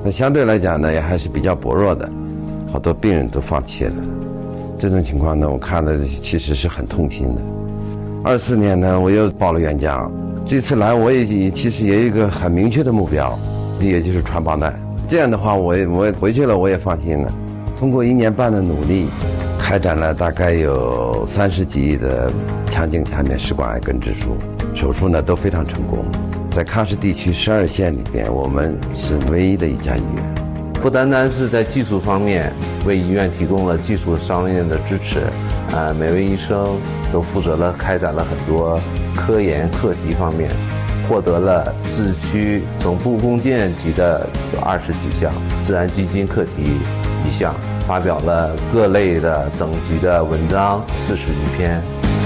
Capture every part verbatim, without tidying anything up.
那相对来讲呢，也还是比较薄弱的，好多病人都放弃了。这种情况呢，我看了其实是很痛心的。二四年呢，我又报了援疆，这次来我也其实也有一个很明确的目标，也就是传帮带。这样的话，我我回去了，我也放心了。通过一年半的努力，开展了大概有三十几亿的腔镜下面食管癌根治术，手术呢都非常成功。在康市地区十二县里边，我们是唯一的一家医院。 不单单是在技术方面为医院提供了技术上面的支持，呃，每位医生都负责了开展了很多科研课题方面，获得了自区总部共建级的有二十几项，自然基金课题一项，发表了各类的等级的文章四十余篇。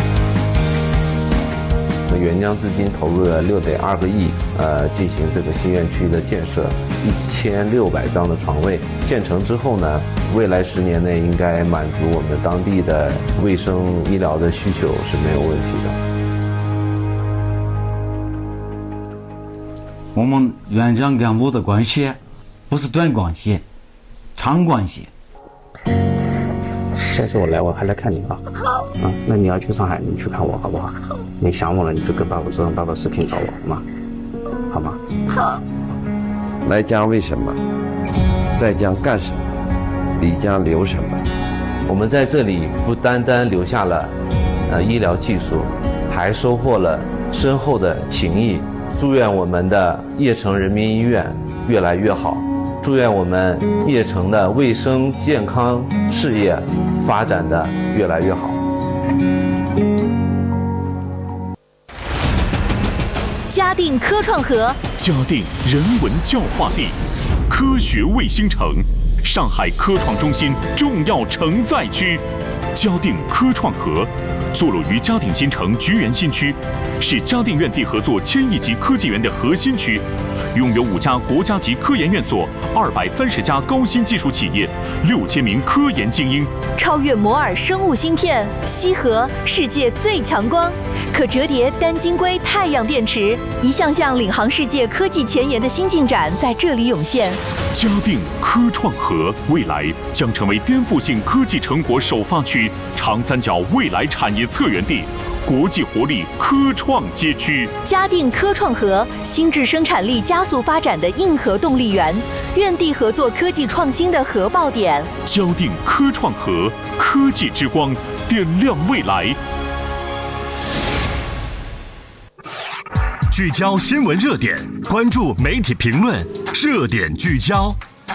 援疆资金投入了六点二个亿，呃，进行这个新院区的建设，一千六百张的床位。建成之后呢，未来十年内应该满足我们当地的卫生医疗的需求是没有问题的。 我们援疆干部的关系不是短关系，长关系。 下次我来我还来看你啊。好。啊，那你要去上海，你去看我好不好？好。你想我了，你就跟爸爸说，让爸爸视频找我，好吗？好吗？ 好。 来疆为什么？在疆干什么？离疆留什么？ 我们在这里不单单留下了呃医疗技术，还收获了深厚的情谊。祝愿我们的邺城人民医院越来越好。祝愿我们邺城的卫生健康事业发展的越来越好。 嘉定科创河， 嘉定人文教化地，科学卫星城，上海科创中心重要承载区。嘉定科创河坐落于嘉定新城菊园新区，是嘉定院地合作千亿级科技园的核心区，拥有五家国家级科研院所、二百三十家高新技术企业、六千名科研精英。 超越摩尔生物芯片，西河世界最强光，可折叠单晶硅太阳电池，一项项领航世界科技前沿的新进展在这里涌现。 嘉定科创河未来将成为颠覆性科技成果首发区、长三角未来产业策源地、国际活力科创街区。 嘉定科创河，新质生产力加速发展的硬核动力源，院地合作科技创新的核爆点。 嘉定科创河，科技之光，点亮未来。 聚焦新闻热点，关注媒体评论，热点聚焦。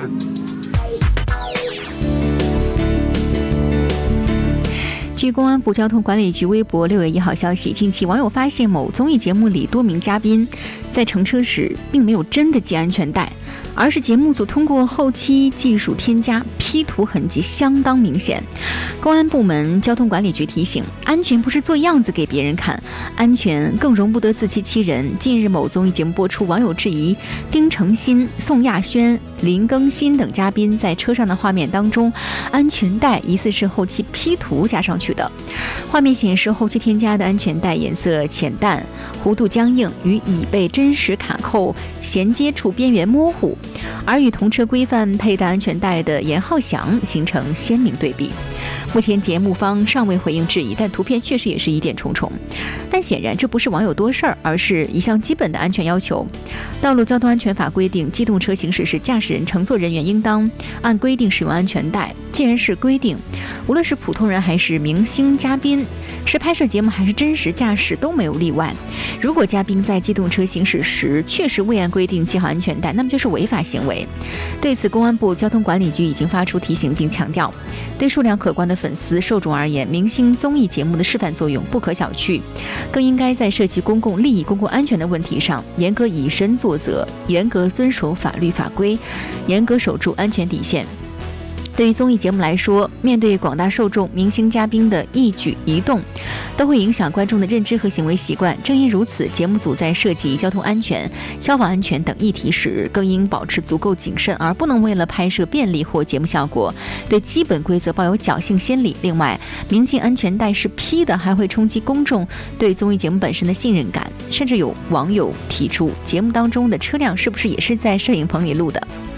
据公安部交通管理局微博六月一号消息，近期网友发现某综艺节目里多名嘉宾在乘车时并没有真的系安全带，而是节目组通过后期技术添加，P图痕迹相当明显。公安部门交通管理局提醒，安全不是做样子给别人看，安全更容不得自欺欺人。近日某综艺节目播出，网友质疑丁程鑫、宋亚轩、林更新等嘉宾在车上的画面当中，安全带疑似是后期 P 图加上去的。画面显示后期添加的安全带颜色浅淡，弧度僵硬，与已被真实卡扣衔接处边缘模糊，而与同车规范佩戴安全带的严浩翔形成鲜明对比。目前节目方尚未回应质疑，但图片确实也是疑点重重。但显然这不是网友多事儿，而是一项基本的安全要求。道路交通安全法规定，机动车行驶时，驾驶人、乘坐人员应当按规定使用安全带。既然是规定，无论是普通人还是明星嘉宾，是拍摄节目还是真实驾驶都没有例外。如果嘉宾在机动车行驶时确实未按规定系好安全带，那么就是违法行为。对此，公安部交通管理局已经发出提醒，并强调，对数量可观的粉丝受众而言，明星综艺节目的示范作用不可小觑，更应该在涉及公共利益、公共安全的问题上，严格以身作则，严格遵守法律法规，严格守住安全底线。对于综艺节目来说，面对广大受众，明星嘉宾的一举一动都会影响观众的认知和行为习惯。正因如此，节目组在涉及交通安全、消防安全等议题时，更应保持足够谨慎，而不能为了拍摄便利或节目效果，对基本规则抱有侥幸心理。另外，明星安全带是 P 的，还会冲击公众对综艺节目本身的信任感。甚至有网友提出，节目当中的车辆是不是也是在摄影棚里录的？